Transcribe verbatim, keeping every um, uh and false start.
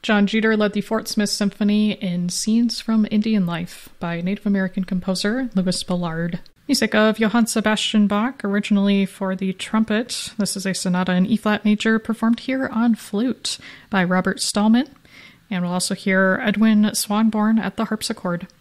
John Jeter led the Fort Smith Symphony in Scenes from Indian Life by Native American composer Louis Ballard. Music of Johann Sebastian Bach, originally for the trumpet. This is a sonata in E-flat major performed here on flute by Robert Stallman. And we'll also hear Edwin Swanborn at the harpsichord.